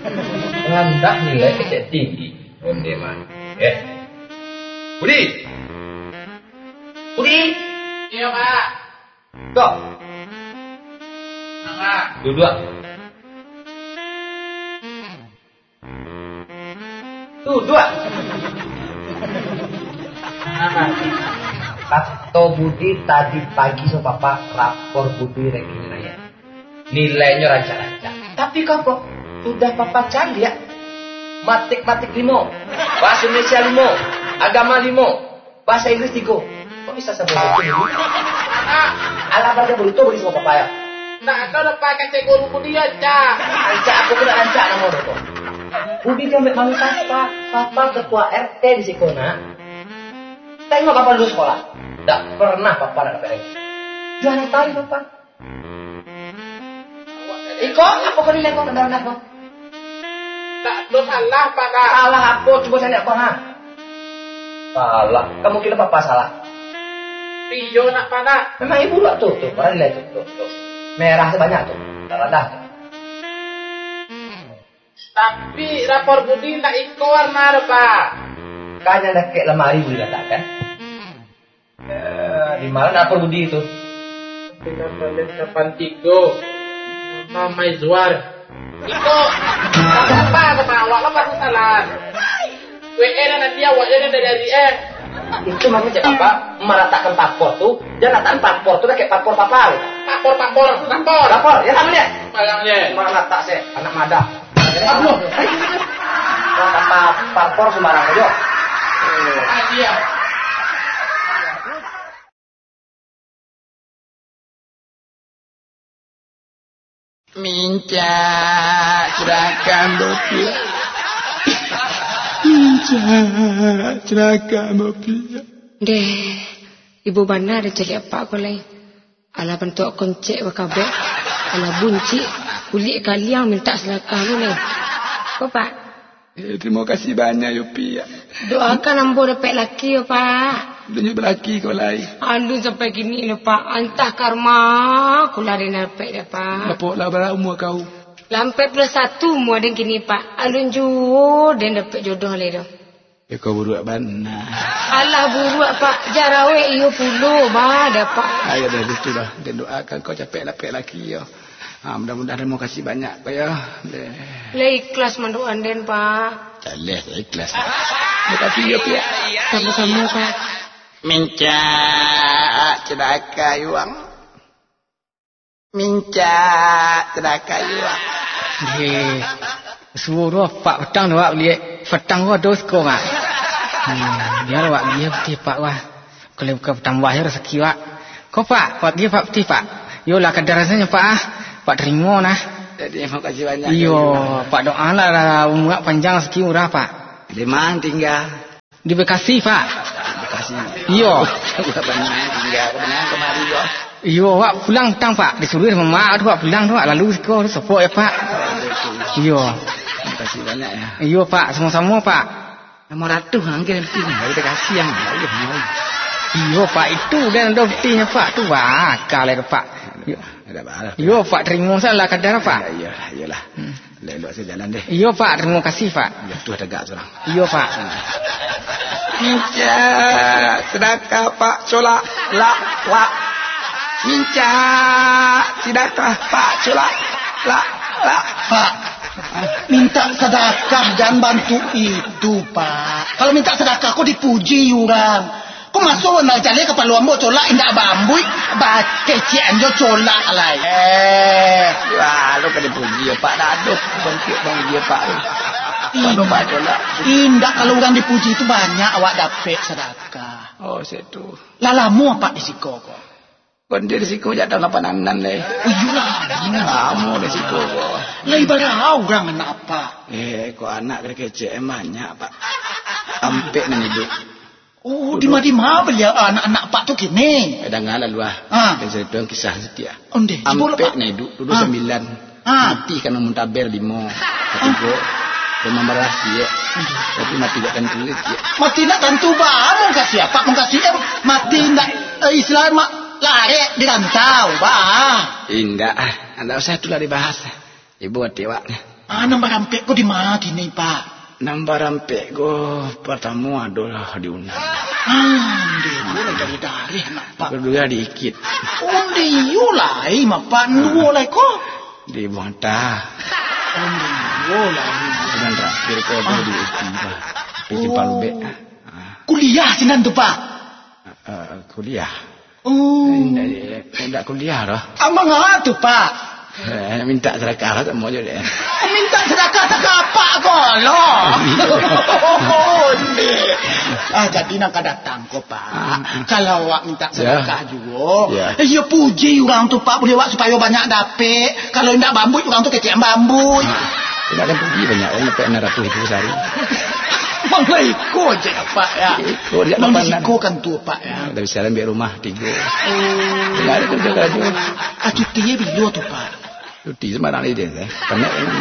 Rendah nilai kecil tinggi. Onde man. Budi. Budi. Iya, Pak. Kok. Enggak. Dua. Tuh, dua. Kata Budi tadi pagi so papa rapor Budi ranking ya. Nilainya rancang-rancang. Tapi kok sudah papa cari ya. Matik-matik 5, bahasa Indonesia 5, agama 5, bahasa Inggris 3. Kok bisa sampai begitu? Ala baca berutuh beri semua papa ya. Nah, kau lepas kata guru Budi aja. Rancak aku kena rancak nama itu. Budi kan malu papa ketua RT di Sikona. Tengok papa dulu sekolah. Tak pernah papa nak dapat ranking. Juara tali papa. Iko, apa kau nilai kau nak kau? Tak lo salah, Pak. Salah apa? Coba saya apa ha? Salah. Kamu kira papa salah? Rio nak Pak. Memang ibu lah tuh, mana nilai tuh. Merah sebanyak tuh, rendah. Tapi rapor Budi tak ikut warna, Pak. Kan yang dah kayak lemari Budi katakan. Di mana rapor Budi itu? Kita balik 83. Mama Izwar. Iko. Apa awak lah baru salah. WE nanti awak jadi dari Itu maksudnya apa? Meratakan paspor tuh, dan letakkan paspor tuh kayak paspor papa. Paspor. Ya sama dia. Bayangnya. Mana letak sih? Anak madah. Aduh. Kata paspor sembarang aja. Iya. Minca seragam mobil. Minca seragam mobil. Deh, ibu bana ada cari apa kau lain? Ala bentuk koncek wakabe, ala bunci, kulit kaliang minta selakah lu lain. Kau pak? Terima kasih banyak Yopi. Doakan ambo dapat laki ya pak. Dunia berlaki kau lain. Aduh sampai gini lah pak, antah karma, aku lari dapat dah pak. Lapoklah berapa umur kau? Lampai +1 mu ada gini pak. Alun juo dan dapat jodoh le dah. Ya kau buruk benar. Alah buruk pak, jarawe iyo puluh bah dapat. Ayo dah itu dah. Dan doakan kau capek laki ya. Mudah-mudahan terima kasih banyak kau ya. Le ikhlas manduan den pak. Jalan saya ikhlas. Terima kasih ya Pia. Sama-sama pak. Minca cedaka yuang. Minca cedaka yuang. Suruh pak petang dah wak lihat petang wak dos kau mak. Biar wak dia peti pak wah. Kalau bukan petang wahir rezeki wak. Kau pak dia pak peti pak. Yolah kadar rasanya pak ah. Pak terima nah. Jadi terima kasih banyak. Iyo pak doa lah umur panjang rezeki murah pak. Di mana tinggal? Di Bekasi pak. Bekasi. Iyo. Bukan banyak tinggal. Benar kemari yo. Iyo wak pulang tang pak. Disuruh sama mak tu wak pulang tu wak lalu sekolah tu sepok ya pak. Iyo. Terima kasih banyak ya. Iyo pak sama-sama pak. Nomor ratu angin penting. Dari Bekasi yang. Iyo pak itu dan ada buktinya pak tu wah kalau pak. Ada balas. Iyo pak terima salah kadar pak. Iyalah. Lelok saya jalan deh. Iyo pak terima kasih pak. Ya tu tegak seorang. Iyo pak. Minca sedekah pak solak la. Minca sedekah pak solak la. Pak, minta sedekah dan bantu itu pak. Kalau minta sedekah kok dipuji orang. Kau masuk nak jalan ke palu ambo colak indak bambui, kecian jo colak lai. Wah, lu kan dipuji ya Pak Daduk, bangkit bang dia Pak. Kalau Pak colak. Indak kalau orang dipuji itu banyak awak dapat sedekah. Oh, situ. Lalamu apa isiko kok? Kondir risiko jatuh lapanan le. Iyalah, kamu risiko kok. Lah ibarat orang anak apa? Kok anak kecil banyak Pak. Sampai nan hidup. Oh, di mana beli anak-anak Pak tu kini? Kadang-kadang lu dan cerita kisah setia. Onde, sampai na hidup dulu 9. Mati karena muntaber 5. Ketiga. Pemambaras dia. Tapi mati tak tentu dia. Mati nak tentu bah, mau kasih apa? Mau kasih mati nak Islam lari dirantau bah. Indah. Anda usah itulah dibahas. Ibu hati wak. Nambah rampek ko di mana kini, Pak? Nambah rampek ko pertama adalah di Unan. Di mana dari Pak? Kedua dikit. Di Yulai, Pak. Dua lagi ko. Di Bantah. Di Yulai. Dan terakhir ko di UPI, Pak. Di Palube. Kuliah sinan tu, Pak? Kuliah. Tidak kuliah dah. Abang tu, Pak? Minta sedekah tak mau je deh. Minta sedekah tak apa kau loh. Jadi nak datang ko, Pak. Kalau awak minta sedekah juga. Ya puji orang tu, Pak. Boleh awak supaya banyak dapat. Kalau tidak bambu orang tu kecil bambu. Tidak kan puji banyak orang dapat 600 ribu sehari. Bang Iko je, Pak ya. Bang Iko kan tu, Pak ya. Tapi sekarang ambil rumah 3. Tidak ada kerja lagi. Cutinya bila tu, Pak? Cuti sembarang ni dia. Banyak